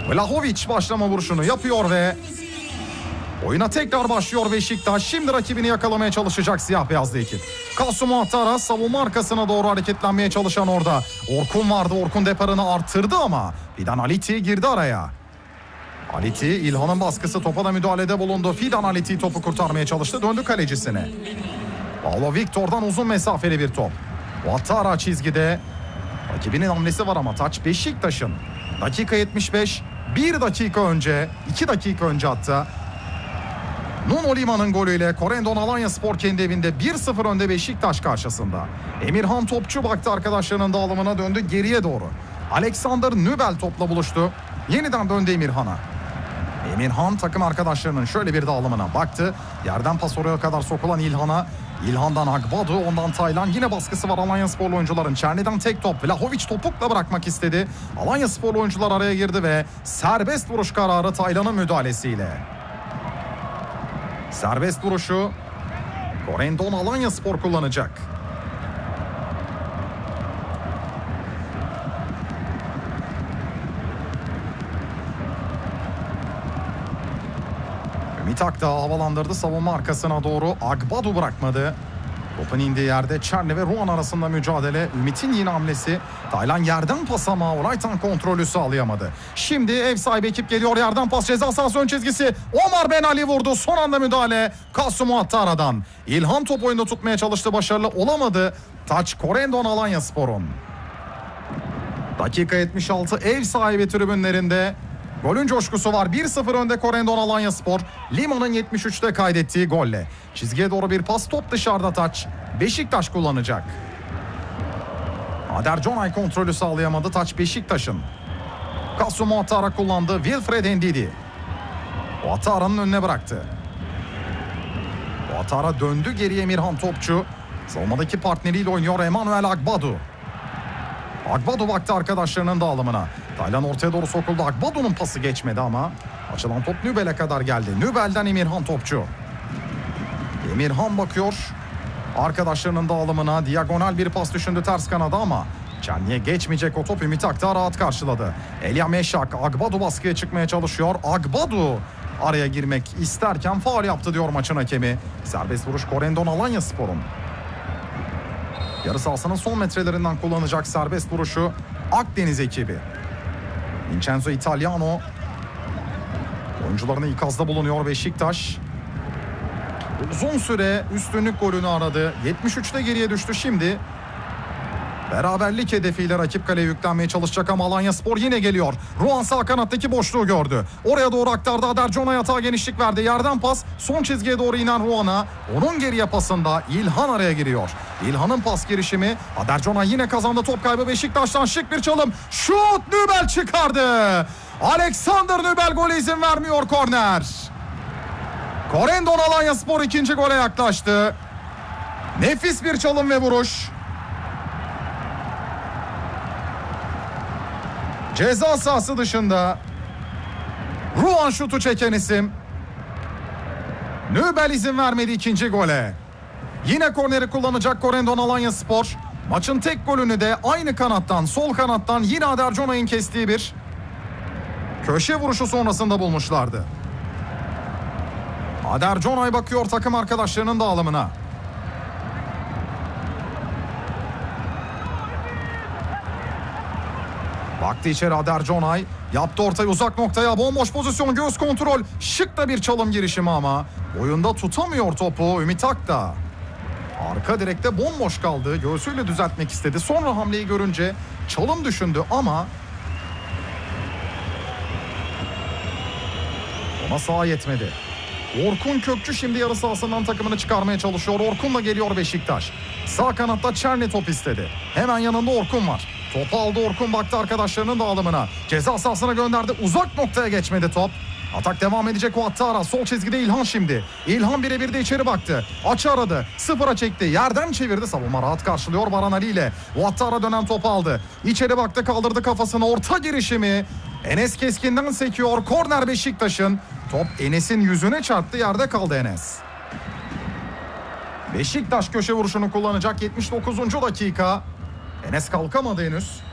Vlahovic başlama vuruşunu yapıyor ve oyuna tekrar başlıyor Beşiktaş. Şimdi rakibini yakalamaya çalışacak siyah beyazlı ekip. Kasım Muhattara savunma arkasına doğru hareketlenmeye çalışan orada. Orkun vardı. Orkun deparını arttırdı ama Fidan Aliti girdi araya. Aliti, İlhan'ın baskısı, topa da müdahalede bulundu. Fidan Aliti topu kurtarmaya çalıştı. Döndü kalecisine. Paulo Victor'dan uzun mesafeli bir top. Muhattara çizgide. Rakibinin hamlesi var ama taç Beşiktaş'ın. Dakika 75. 1 dakika önce, 2 dakika önce hatta Nuno Lima'nın golüyle Corendon Alanyaspor kendi evinde 1-0 önde Beşiktaş karşısında. Emirhan Topçu baktı arkadaşlarının dağılımına, döndü geriye doğru. Alexander Nübel topla buluştu. Yeniden döndü Emirhan'a. Emirhan takım arkadaşlarının şöyle bir dağılımına baktı. Yerden pas oraya kadar sokulan İlhan'a. İlhan'dan Agbadu, ondan Taylan. Yine baskısı var Alanyasporlu oyuncuların. Çerni'den tek top. Vlahovic topukla bırakmak istedi. Alanyasporlu oyuncular araya girdi ve serbest vuruş kararı Taylan'ın müdahalesiyle. Serbest vuruşu Corendon Alanyaspor kullanacak. Ümit Akdağ havalandırdı savunma arkasına doğru. Agbadu bırakmadı. Topun indiği yerde Çerni ve Ruan arasında mücadele. Ümit'in yine hamlesi. Taylan yerden pas ama Oraytan kontrolü sağlayamadı. Şimdi ev sahibi ekip geliyor. Yerden pas, ceza sahası ön çizgisi. Omar Ben Ali vurdu. Son anda müdahale Kasım Muhattara'dan. İlhan top oyunda tutmaya çalıştı. Başarılı olamadı. Taç Corendon Alanyaspor'un. Dakika 76 ev sahibi tribünlerinde. Golün coşkusu var. 1-0 önde Corendon Alanyaspor. Lima'nın 73'te kaydettiği golle. Çizgiye doğru bir pas, top dışarıda taç. Beşiktaş kullanacak. Ader Conay kontrolü sağlayamadı. Taç Beşiktaş'ın. Kasım Muhattara kullandı. Wilfred Ndidi. Muhattara'nın önüne bıraktı. Muhattara döndü geriye Emirhan Topçu. Savunmadaki partneriyle oynuyor Emanuel Agbadu. Agbadu baktı arkadaşlarının dağılımına. Taylan ortaya doğru sokuldu. Agbadu'nun pası geçmedi ama açılan top Nübel'e kadar geldi. Nübel'den Emirhan Topçu. Emirhan bakıyor arkadaşlarının dağılımına. Diagonal bir pas düşündü ters kanada ama Çerni'ye geçmeyecek o top. Ümit Akdağ rahat karşıladı. Elia Meşak, Agbadu baskıya çıkmaya çalışıyor. Agbadu araya girmek isterken faul yaptı diyor maçın hakemi. Serbest vuruş Corendon Alanyaspor'un. Yarı sahasının son metrelerinden kullanacak serbest vuruşu Akdeniz ekibi. Vincenzo Italiano oyuncularını ikazda bulunuyor Beşiktaş. Uzun süre üstünlük golünü aradı. 73'te geriye düştü şimdi. Beraberlik hedefiyle rakip kaleye yüklenmeye çalışacak ama Alanyaspor yine geliyor. Ruan sağ kanattaki boşluğu gördü. Oraya doğru aktardı. Ader Conay atağa genişlik verdi. Yerden pas son çizgiye doğru inen Ruan'a. Onun geriye pasında İlhan araya giriyor. İlhan'ın pas girişimi. Ader Conay yine kazandı. Top kaybı Beşiktaş'tan, şık bir çalım. Şut, Nübel çıkardı. Alexander Nübel gole izin vermiyor, korner. Corendon Alanyaspor ikinci gole yaklaştı. Nefis bir çalım ve vuruş. Ceza sahası dışında Ruan şutu çeken isim. Nübel izin vermedi ikinci gole. Yine korneri kullanacak Corendon Alanyaspor. Maçın tek golünü de aynı kanattan, sol kanattan yine Ader Conay'ın kestiği bir köşe vuruşu sonrasında bulmuşlardı. Ader Conay bakıyor takım arkadaşlarının dağılımına. Baktı içeri Ader Conay. Yaptı ortayı uzak noktaya. Bomboş pozisyon, göğüs kontrol. Şık da bir çalım girişimi ama oyunda tutamıyor topu Ümit Akdağ. Arka direkte bomboş kaldı. Göğsüyle düzeltmek istedi. Sonra hamleyi görünce çalım düşündü ama ona saha yetmedi. Orkun Kökçü şimdi yarı sahasından takımını çıkarmaya çalışıyor. Orkun'la geliyor Beşiktaş. Sağ kanatta Çerni top istedi. Hemen yanında Orkun var. Topu aldı Orkun, baktı arkadaşlarının dağılımına. Ceza sahasına gönderdi. Uzak noktaya geçmedi top. Atak devam edecek Muhattara. Sol çizgide İlhan şimdi. İlhan birebir de içeri baktı. Açı aradı. Sıfıra çekti. Yerden çevirdi. Savunma rahat karşılıyor Baran Ali ile. Muhattara dönen topu aldı. İçeri baktı, kaldırdı kafasını. Orta girişimi. Enes Keskin'den sekiyor. Korner Beşiktaş'ın. Top Enes'in yüzüne çarptı. Yerde kaldı Enes. Beşiktaş köşe vuruşunu kullanacak 79. dakika. Enes kalkamadı henüz.